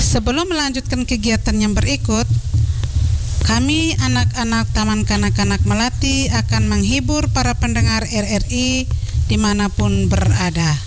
Sebelum melanjutkan kegiatan yang berikut, kami anak-anak Taman Kanak-Kanak Melati akan menghibur para pendengar RRI dimanapun berada.